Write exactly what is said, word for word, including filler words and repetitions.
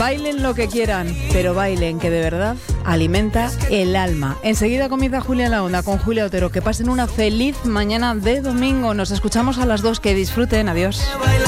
Bailen lo que quieran, pero bailen, que de verdad alimenta el alma. Enseguida comienza Julia en la Onda con Julia Otero. Que pasen una feliz mañana de domingo. Nos escuchamos a las dos. Que disfruten. Adiós.